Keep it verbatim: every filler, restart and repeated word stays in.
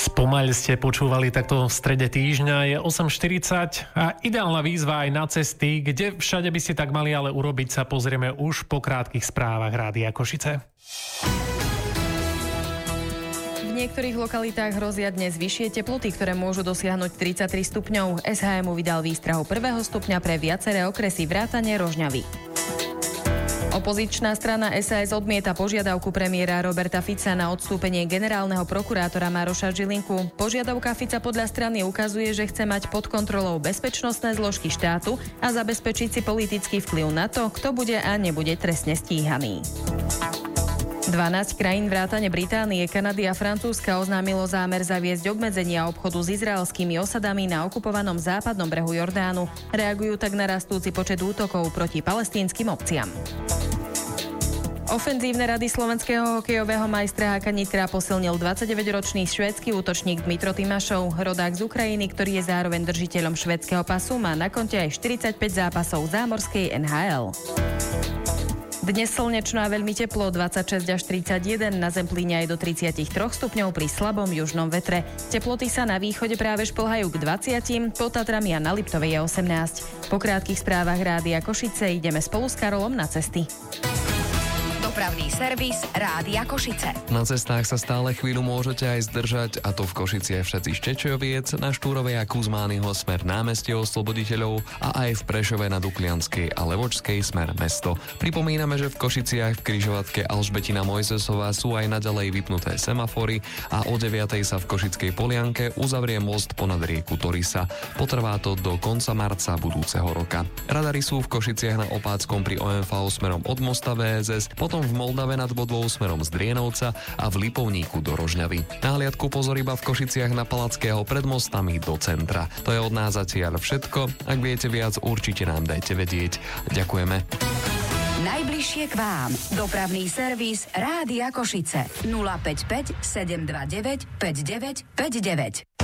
Spomaľ ste počúvali takto v strede týždňa, je osem štyridsať a ideálna výzva aj na cesty, kde všade by ste tak mali ale urobiť, sa pozrieme už po krátkych správach Rádia Košice. V niektorých lokalitách hrozia dnes vyššie teploty, ktoré môžu dosiahnuť tridsaťtri stupňov. es há em vydal výstrahu prvého stupňa pre viaceré okresy vrátane Rožňavy. Opozičná strana es a es odmieta požiadavku premiéra Roberta Fica na odstúpenie generálneho prokurátora Maroša Žilinku. Požiadavka Fica podľa strany ukazuje, že chce mať pod kontrolou bezpečnostné zložky štátu a zabezpečiť si politický vplyv na to, kto bude a nebude trestne stíhaný. dvanásť krajín vrátane Británie, Kanady a Francúzska oznámilo zámer zaviesť obmedzenia obchodu s izraelskými osadami na okupovanom západnom brehu Jordánu. Reagujú tak na rastúci počet útokov proti palestínskym obciam. Ofenzívne rady slovenského hokejového majstra Haka Nitra posilnil dvadsaťdeväťročný švédsky útočník Dmitro Timašov. Rodák z Ukrajiny, ktorý je zároveň držiteľom švédskeho pasu, má na konte aj štyridsaťpäť zápasov zámorskej en há el. Dnes slnečno a veľmi teplo, dvadsaťšesť až tridsaťjeden, na Zemplíne aj do tridsaťtri stupňov pri slabom južnom vetre. Teploty sa na východe práve šplhajú k dvadsiatim, pod Tatrami a na Liptovej je osemnásť. Po krátkych správach Rádia Košice ideme spolu s Karolom na cesty. Dopravný servis Rádia Košice. Na cestách sa stále chvíľu môžete aj zdržať, a to v Košiciach všetci Štečoviec, na Štúrovej a Kuzmányho smer námestie Osloboditeľov a aj v Prešove na Duklianskej a Levočskej smer mesto. Pripomíname, že v Košiciach v križovatke Alžbetina Mojzesová sú aj naďalej vypnuté semafory a o deviatej sa v Košickej Polianke uzavrie most ponad rieku Torisa. Potrvá to do konca marca budúceho roka. Radary sú v Košiciach na Opáckom pri ó em vé smerom od mosta vé es es, potom v Moldave nad Bodvou smerom z Drienovca a v Lipovníku do Rožňavy. Na hliadku pozor iba v Košiciach na Palackého pred mostami do centra. To je od nás zatiaľ všetko. Ak viete viac, určite nám dajte vedieť. Ďakujeme. Najbližšie k vám. Dopravný servis Rádia Košice. nula päť päť sedem dva deväť päť deväť päť deväť.